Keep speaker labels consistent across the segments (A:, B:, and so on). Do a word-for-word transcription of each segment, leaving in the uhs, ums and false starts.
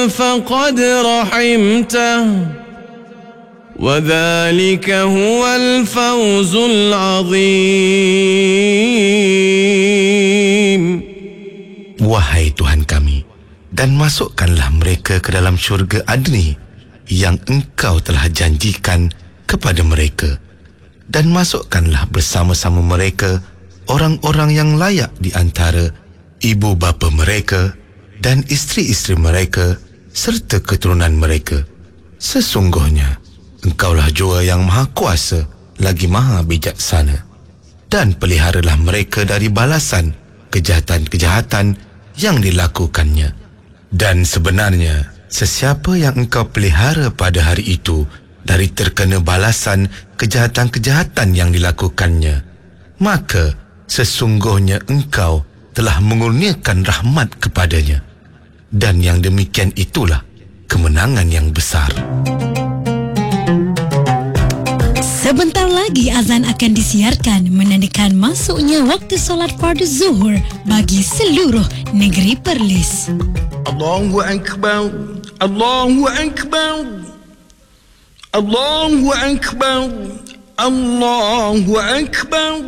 A: فقد رحمته وذلك هو الفوز العظيم.
B: Wahai Tuhan kami, dan masukkanlah mereka ke dalam syurga Adni yang Engkau telah janjikan kepada mereka, dan masukkanlah bersama-sama mereka orang-orang yang layak di antara ibu bapa mereka dan isteri-isteri mereka serta keturunan mereka. Sesungguhnya Engkaulah jua yang maha kuasa lagi maha bijaksana. Dan peliharalah mereka dari balasan kejahatan-kejahatan yang dilakukannya. Dan sebenarnya sesiapa yang Engkau pelihara pada hari itu dari terkena balasan kejahatan-kejahatan yang dilakukannya, maka sesungguhnya Engkau telah mengurniakan rahmat kepadanya. Dan yang demikian itulah kemenangan yang besar.
C: Sebentar lagi azan akan disiarkan menandakan masuknya waktu solat fardu zuhur bagi seluruh negeri Perlis.
A: Allahu Akbar, Allahu Akbar, Allahu Akbar, Allahu Akbar.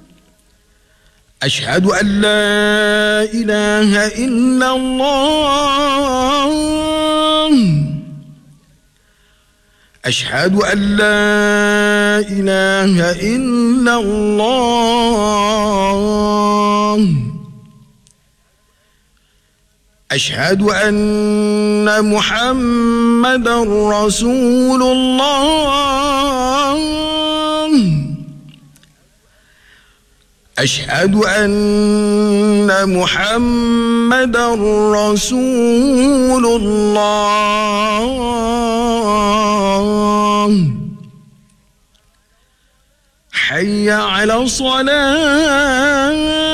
A: Asyhadu an la ilaha illallah. أشهد أن لا إله إلا الله. أشهد أن محمدا رسول الله. أشهد أن محمدا رسول الله. حي على الصلاة.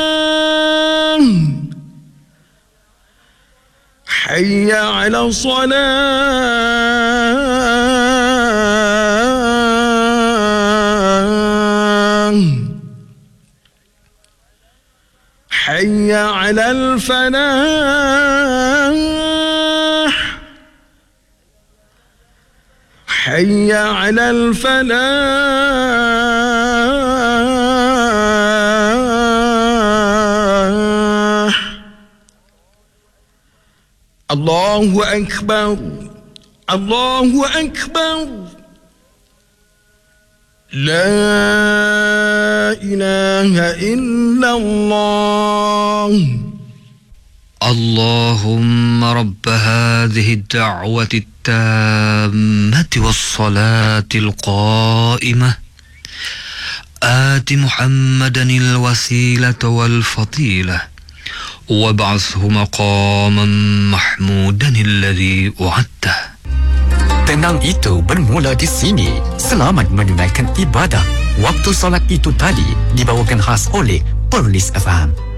A: حي على الصلاة. حي على الفلاح. حي على الفلاح. الله أكبر، الله أكبر. لا إله إلا الله.
D: اللهم رب هذه الدعوة التامة والصلاة القائمة آت محمدا الوسيلة والفضيلة وابعثه مقاما محمودا الذي وعدته.
E: Tenang itu bermula di sini. Selamat menunaikan ibadah. Waktu solat itu tadi dibawakan khas oleh Perlis F M.